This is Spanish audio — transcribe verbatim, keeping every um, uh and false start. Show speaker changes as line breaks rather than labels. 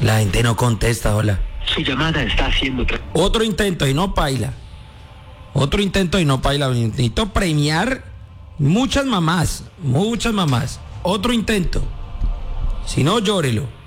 La gente no contesta, hola.
Su llamada está siendo... tra-
Otro intento y no paila. Otro intento y no paila. Necesito premiar muchas mamás, muchas mamás. Otro intento. Si no, llórelo.